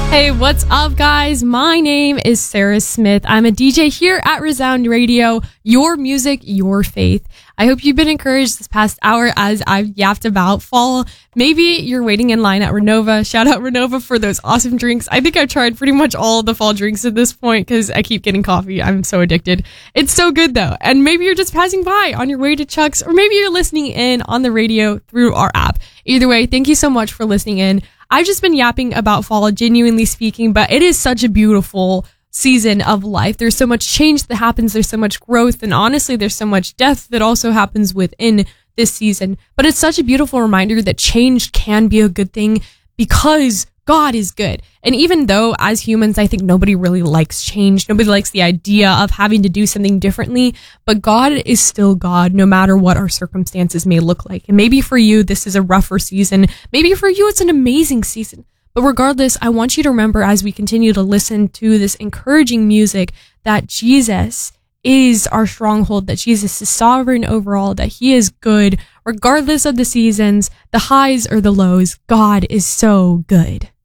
Hey, what's up, guys? My name is Sarah Smith. I'm a DJ here at Resound Radio, your music, your faith. I hope you've been encouraged this past hour as I've yapped about fall. Maybe you're waiting in line at Renova. Shout out Renova for those awesome drinks. I think I've tried pretty much all the fall drinks at this point because I keep getting coffee. I'm so addicted. It's so good though. And maybe you're just passing by on your way to Chuck's, or maybe you're listening in on the radio through our app. Either way, thank you so much for listening in. I've just been yapping about fall, genuinely speaking, but it is such a beautiful season of life. There's so much change that happens. There's so much growth. And honestly, there's so much death that also happens within this season. But it's such a beautiful reminder that change can be a good thing because God is good. And even though as humans, I think nobody really likes change. Nobody likes the idea of having to do something differently. But God is still God, no matter what our circumstances may look like. And maybe for you, this is a rougher season. Maybe for you, it's an amazing season. But regardless, I want you to remember as we continue to listen to this encouraging music that Jesus is our stronghold, that Jesus is sovereign over all, that he is good, regardless of the seasons, the highs or the lows. God is so good.